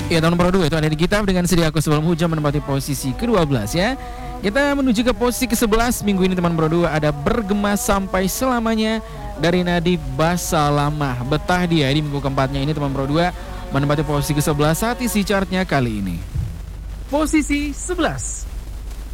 Ya teman Pro 2 itu ada di kita dengan Sedia Aku Sebelum Hujan menempati posisi ke-12 ya. Kita menuju ke posisi ke-11 minggu ini teman Pro 2 ada Bergema Sampai Selamanya dari Nadib Basalamah. Betah dia di minggu keempatnya ini teman Pro 2 menempati posisi ke-11 saat isi chartnya kali ini. Posisi 11.